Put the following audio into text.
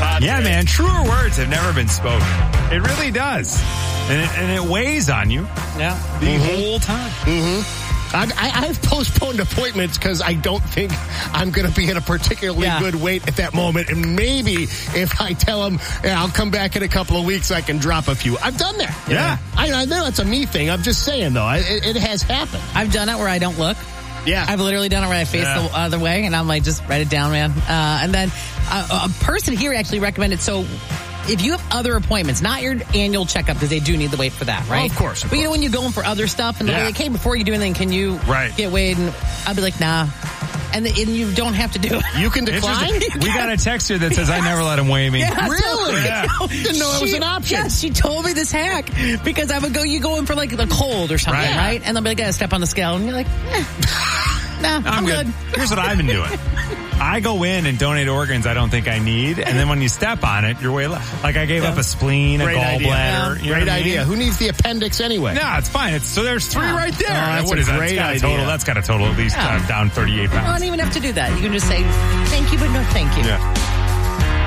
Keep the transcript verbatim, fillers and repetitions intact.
Yeah, man, truer words have never been spoken. It really does. And it, and it weighs on you Yeah. the Mm-hmm. whole time. Mm-hmm. I, I, I've postponed appointments because I don't think I'm going to be in a particularly Yeah. good weight at that moment. And maybe if I tell them, yeah, I'll come back in a couple of weeks, I can drop a few. I've done that. Yeah. I, I know it's a me thing. I'm just saying, though. I, it, it has happened. I've done it where I don't look. Yeah. I've literally done it where I face Yeah. the other way, and I'm like, just write it down, man. Uh, and then uh, a person here actually recommended, so if you have other appointments, not your annual checkup, because they do need the weight for that, right? Oh, of course, of but you course. know, when you're going for other stuff, and Yeah. they're like, hey, before you do anything, can you Right. get weighed? And I'll be like, nah. And, the, and you don't have to do it. You can decline? Interesting. We got a text here that says, I never let him weigh me. Yeah, Really? Yeah. Didn't know it was She- an option. Yeah, she told me this hack because I would go, you go in for like the cold or something, Right. right? And they'll be like, I gotta step on the scale, and you're like, eh, nah, I'm, I'm good. Here's what I've been doing. I go in and donate organs I don't think I need, and then when you step on it, you're way less. Like I gave up a spleen, a Great idea. gallbladder. You know Great what I mean? idea. Who needs the appendix anyway? No, it's fine. It's so there's three Oh. right there. Oh, that's what a is that? great It's got a idea. total. That's got a total at least Yeah. uh, down thirty-eight You pounds. don't even have to do that. You can just say, thank you, but no thank you. Yeah.